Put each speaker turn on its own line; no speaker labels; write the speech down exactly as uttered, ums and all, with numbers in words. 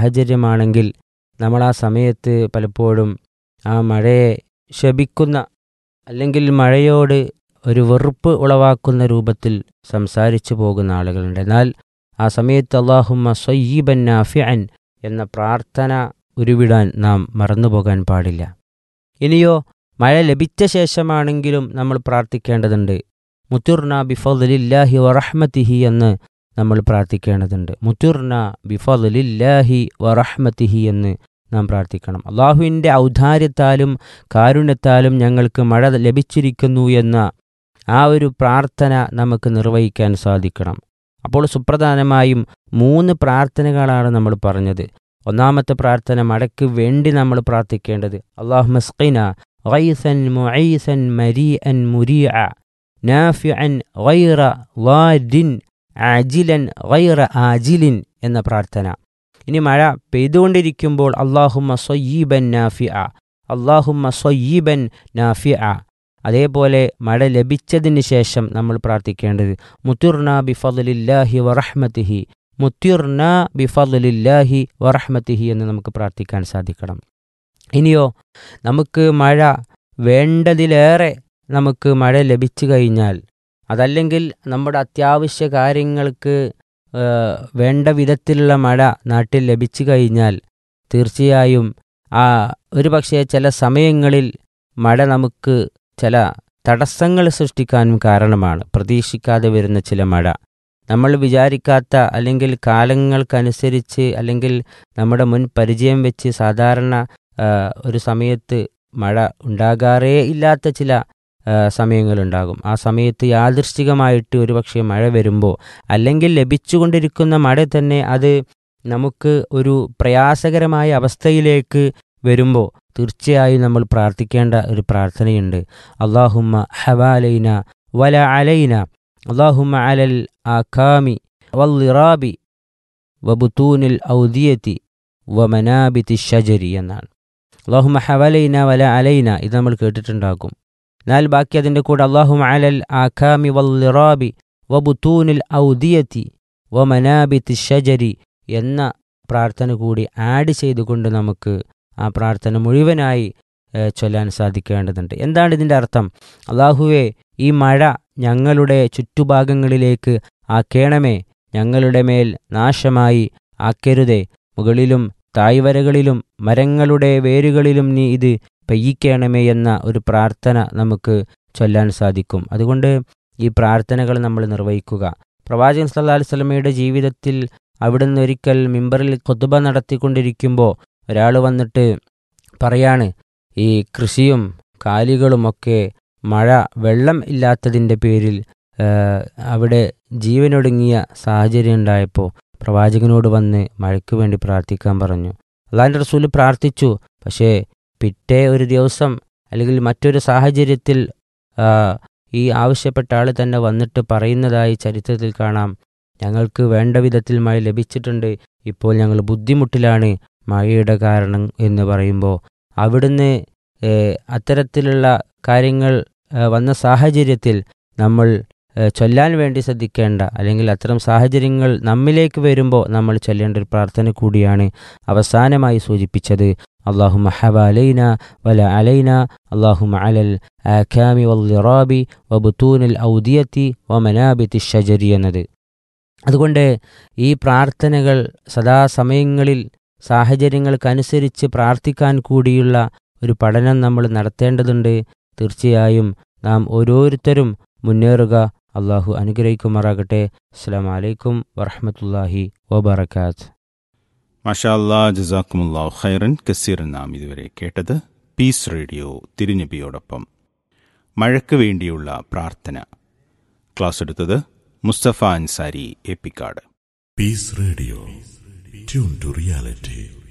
സാഹചര്യമാണെങ്കിൽ നമ്മൾ ആ സമയത്ത് പലപ്പോഴും ആ മഴയെ ശപിക്കുന്ന അല്ലെങ്കിൽ മഴയോട് ഒരു വെറുപ്പ് ഉളവാക്കുന്ന രൂപത്തിൽ സംസാരിച്ചു പോകുന്ന ആളുകളുണ്ട്. എന്നാൽ ആ സമയത്ത് അല്ലാഹുമ്മ സ്വയ്യിബൻ നാഫിഅൻ എന്ന പ്രാർത്ഥന ഉരുവിടാൻ നാം മറന്നുപോകാൻ പാടില്ല. ഇനിയോ മഴ ലഭിച്ച ശേഷമാണെങ്കിലും നമ്മൾ പ്രാർത്ഥിക്കേണ്ടതുണ്ട്. മുത്തുർന ബിഫദ്ലില്ലാഹി വറഹ്മതിഹി എന്ന് നമ്മൾ പ്രാർത്ഥിക്കേണ്ടതുണ്ട്. മുത്തുർന ബിഫദ്ലില്ലാഹി വറഹ്മതിഹി എന്ന് നാം പ്രാർത്ഥിക്കണം. അള്ളാഹുവിൻ്റെ ഔദാര്യത്താലും കാരുണ്യത്താലും ഞങ്ങൾക്ക് മഴ ലഭിച്ചിരിക്കുന്നു എന്ന ആ ഒരു പ്രാർത്ഥന നമുക്ക് നിർവഹിക്കാൻ സാധിക്കണം. അപ്പോൾ സുപ്രധാനമായും മൂന്ന് പ്രാർത്ഥനകളാണ് നമ്മൾ പറഞ്ഞത്. ഒന്നാമത്തെ പ്രാർത്ഥന മഴയ്ക്ക് വേണ്ടി നമ്മൾ പ്രാർത്ഥിക്കേണ്ടത് അല്ലാഹുമ്മ സ്ഖിന ഗൈസൻ മുഈസൻ മരീഅൻ മുരീഅ നാഫിഅൻ ഗൈറ വാദിൻ ആജിലൻ ഗൈറ ആജിലിൻ എന്ന പ്രാർത്ഥന. ഇനി മഴ പെയ്തുകൊണ്ടിരിക്കുമ്പോൾ അല്ലാഹുമ്മ സ്വയ്യിബൻ നാഫിഅ, അല്ലാഹുമ്മ സ്വയ്യിബൻ നാഫിഅ. അതേപോലെ മഴ ലഭിച്ചതിന് ശേഷം നമ്മൾ പ്രാർത്ഥിക്കേണ്ടത് മുത്തുർന ബിഫദ്ലില്ലാഹി വറഹ്മതിഹി, മുത്തിർന ബിഫദ്ലില്ലാഹി വറഹ്മതിഹി എന്ന് നമുക്ക് പ്രാർത്ഥിക്കാൻ സാധിക്കണം. ഇനിയോ നമുക്ക് മഴ വേണ്ടതിലേറെ നമുക്ക് മഴ ലഭിച്ചു കഴിഞ്ഞാൽ, അതല്ലെങ്കിൽ നമ്മുടെ അത്യാവശ്യ കാര്യങ്ങൾക്ക് വേണ്ട വിധത്തിലുള്ള മഴ നാട്ടിൽ ലഭിച്ചു കഴിഞ്ഞാൽ തീർച്ചയായും ആ ഒരു പക്ഷേ ചില സമയങ്ങളിൽ മഴ നമുക്ക് ചില തടസ്സങ്ങൾ സൃഷ്ടിക്കാനും കാരണമാണ്. പ്രതീക്ഷിക്കാതെ വരുന്ന ചില മഴ, നമ്മൾ വിചാരിക്കാത്ത അല്ലെങ്കിൽ കാലങ്ങൾക്കനുസരിച്ച് അല്ലെങ്കിൽ നമ്മുടെ മുൻ പരിചയം വെച്ച് സാധാരണ ഒരു സമയത്ത് മഴ ഉണ്ടാകാറേ ഇല്ലാത്ത ചില സമയങ്ങളുണ്ടാകും. ആ സമയത്ത് യാദൃശ്ചികമായിട്ട് ഒരുപക്ഷെ മഴ വരുമ്പോൾ, അല്ലെങ്കിൽ ലഭിച്ചുകൊണ്ടിരിക്കുന്ന മഴ തന്നെ അത് നമുക്ക് ഒരു പ്രയാസകരമായ അവസ്ഥയിലേക്ക് വരുമ്പോൾ തീർച്ചയായും നമ്മൾ പ്രാർത്ഥിക്കേണ്ട ഒരു പ്രാർത്ഥനയുണ്ട്. അല്ലാഹുമ്മ ഹവാലൈന വല അലൈന, അല്ലാഹുമ്മ അലൽ ആകാമി വല്ലിറാബി വബുതൂനിൽ ഔദിയതി വമനാബിതി ഷജരി എന്നാണ്. അല്ലാഹുമ്മ ഹവാലൈന വല അലൈന ഇത് നമ്മൾ കേട്ടിട്ടുണ്ടാകും. എന്നാൽ ബാക്കി അതിൻ്റെ കൂടെ അല്ലാഹുമ്മ അലൽ ആകാമി വല്ലിറാബി വബുതൂനിൽ ഔദിയതി വമനാബിതി ഷജരി എന്ന പ്രാർത്ഥന കൂടി ആഡ് ചെയ്തുകൊണ്ട് നമുക്ക് ആ പ്രാർത്ഥന മുഴുവനായി ചൊല്ലാൻ സാധിക്കേണ്ടതുണ്ട്. എന്താണ് ഇതിൻ്റെ അർത്ഥം? അല്ലാഹുവേ, ഈ മഴ ഞങ്ങളുടെ ചുറ്റുഭാഗങ്ങളിലേക്ക് ആക്കേണമേ, ഞങ്ങളുടെ മേൽ നാശമായി ആക്കരുതേ, മുകളിലും തായ്വരകളിലും മരങ്ങളുടെ വേരുകളിലും നീ ഇത് പെയ്യിക്കണമേ എന്ന ഒരു പ്രാർത്ഥന നമുക്ക് ചൊല്ലാൻ സാധിക്കും. അതുകൊണ്ട് ഈ പ്രാർത്ഥനകൾ നമ്മൾ നിർവഹിക്കുക. പ്രവാചകൻ സല്ലല്ലാഹു അലൈഹി വസല്ലമയുടെ ജീവിതത്തിൽ അവിടുന്ന് ഒരിക്കൽ മിമ്പറിൽ ഖുതുബ നടത്തിക്കൊണ്ടിരിക്കുമ്പോൾ ഒരാൾ വന്നിട്ട് പറയാണ്, ഈ കൃഷിയും കാലികളുമൊക്കെ മഴ വെള്ളം ഇല്ലാത്തതിൻ്റെ പേരിൽ അവിടെ ജീവനൊടുങ്ങിയ സാഹചര്യം ഉണ്ടായപ്പോൾ പ്രവാചകനോട് വന്ന് മഴയ്ക്ക് വേണ്ടി പ്രാർത്ഥിക്കാൻ പറഞ്ഞു. അല്ലാഹുവിൻ്റെ റസൂൽ പ്രാർത്ഥിച്ചു. പക്ഷേ പിറ്റേ ഒരു ദിവസം അല്ലെങ്കിൽ മറ്റൊരു സാഹചര്യത്തിൽ ഈ ആവശ്യപ്പെട്ട ആൾ തന്നെ വന്നിട്ട് പറയുന്നതായി ചരിത്രത്തിൽ കാണാം, ഞങ്ങൾക്ക് വേണ്ട വിധത്തിൽ മഴ ലഭിച്ചിട്ടുണ്ട്, ഇപ്പോൾ ഞങ്ങൾ ബുദ്ധിമുട്ടിലാണ് മഴയുടെ കാരണം എന്ന് പറയുമ്പോൾ അവിടുന്ന് അത്തരത്തിലുള്ള കാര്യങ്ങൾ വന്ന സാഹചര്യത്തിൽ നമ്മൾ ചൊല്ലാൻ വേണ്ടി ശ്രദ്ധിക്കേണ്ട, അല്ലെങ്കിൽ അത്തരം സാഹചര്യങ്ങൾ നമ്മിലേക്ക് വരുമ്പോൾ നമ്മൾ ചൊല്ലേണ്ട ഒരു പ്രാർത്ഥന കൂടിയാണ് അവസാനമായി സൂചിപ്പിച്ചത്. അല്ലാഹുമ്മ ഹവാലൈന വല അലൈന, അല്ലാഹുമ്മ അലൽ ആകാമി വല്ലിറാബി വബുതൂനിൽ ഔദിയതി വമനാബിതി ഷജരി എന്നത്. അതുകൊണ്ട് ഈ പ്രാർത്ഥനകൾ സദാസമയങ്ങളിൽ സാഹചര്യങ്ങൾക്കനുസരിച്ച് പ്രാർത്ഥിക്കാൻ കൂടിയുള്ള ഒരു പഠനം നമ്മൾ നടത്തേണ്ടതുണ്ട്. തീർച്ചയായും നാം ഓരോരുത്തരും മുന്നേറുക. അള്ളാഹു അനുഗ്രഹിക്കുമാറാകട്ടെ. അസ്സലാമു അലൈക്കും വറഹ്മത്തുള്ളാഹി വബറകാത്ത്.
മാഷാ അല്ലാഹ്, ജസാക്കുമുല്ലാഹു ഖൈറൻ കസീറൻ. നാം ഇതുവരെ കേട്ടത് പീസ് റേഡിയോ തിരുനബിയോടൊപ്പം മഴയ്ക്ക് വേണ്ടിയുള്ള പ്രാർത്ഥന. ക്ലാസ് എടുത്തത് Mustafa Ansari, Eppikkad.
Piece radio, tune to reality.